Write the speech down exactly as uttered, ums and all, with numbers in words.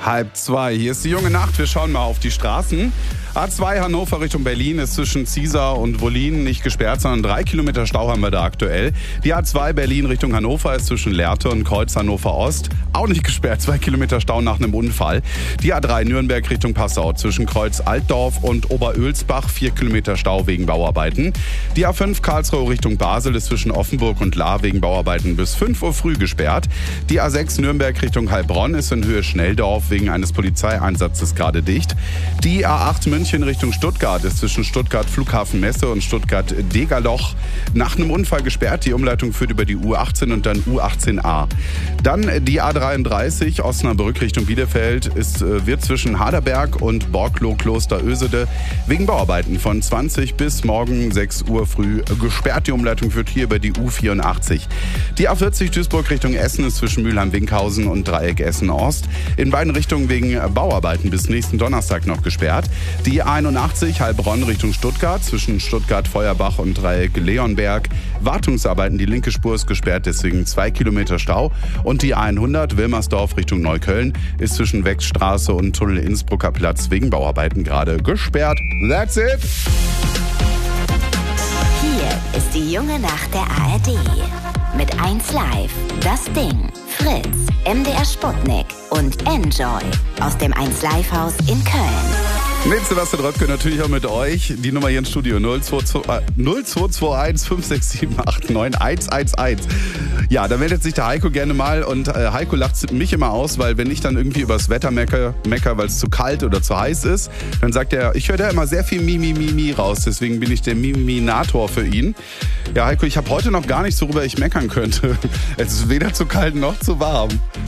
Halb zwei. Hier ist die junge Nacht. Wir schauen mal auf die Straßen. A zwei Hannover Richtung Berlin ist zwischen Ziesar und Wollin nicht gesperrt, sondern drei Kilometer Stau haben wir da aktuell. Die A zwei Berlin Richtung Hannover ist zwischen Lehrte und Kreuz Hannover Ost auch nicht gesperrt. Zwei Kilometer Stau nach einem Unfall. Die A drei Nürnberg Richtung Passau zwischen Kreuz Altdorf und Oberölsbach vier Kilometer Stau wegen Bauarbeiten. Die A fünf Karlsruhe Richtung Basel ist zwischen Offenburg und Lahr wegen Bauarbeiten bis fünf Uhr früh gesperrt. Die A sechs Nürnberg Richtung Heilbronn ist in Höhe Schnelldorf wegen eines Polizeieinsatzes gerade dicht. Die A acht München Richtung Stuttgart ist zwischen Stuttgart Flughafen Messe und Stuttgart Degerloch nach einem Unfall gesperrt. Die Umleitung führt über die U achtzehn und dann U achtzehn A. Dann die A dreiunddreißig Osnabrück Richtung Bielefeld ist, wird zwischen Haderberg und Borkloh Kloster Ösede wegen Bauarbeiten von zwanzig bis morgen sechs Uhr früh gesperrt. Die Umleitung führt hier über die U vierundachtzig. Die A vierzig Duisburg Richtung Essen ist zwischen Mülheim-Winkhausen und Dreieck Essen-Ost in beiden Richtungen wegen Bauarbeiten bis nächsten Donnerstag noch gesperrt. Die A einundachtzig Heilbronn Richtung Stuttgart zwischen Stuttgart-Feuerbach und Dreieck Leonberg. Wartungsarbeiten, die linke Spur ist gesperrt, deswegen zwei Kilometer Stau. Und die A hundert Wilmersdorf Richtung Neukölln ist zwischen Wechsstraße und Tunnel Innsbrucker Platz wegen Bauarbeiten gerade gesperrt. That's it! Hier ist die junge Nacht der A R D. Mit eins Live, Das Ding, Fritz, M D R Sputnik und Enjoy aus dem eins Live Haus in Köln. Mit Sebastian Röpke natürlich auch mit euch. Die Nummer hier ins Studio null zwei zwei eins fünf sechs sieben acht neun eins eins eins. Ja, da meldet sich der Heiko gerne mal und äh, Heiko lacht mich immer aus, weil wenn ich dann irgendwie übers Wetter mecker, mecker weil es zu kalt oder zu heiß ist, dann sagt er, ich höre da immer sehr viel Mimi Mimi raus, deswegen bin ich der Miminator für ihn. Ja, Heiko, ich habe heute noch gar nichts, worüber ich meckern könnte. Es ist weder zu kalt noch zu warm.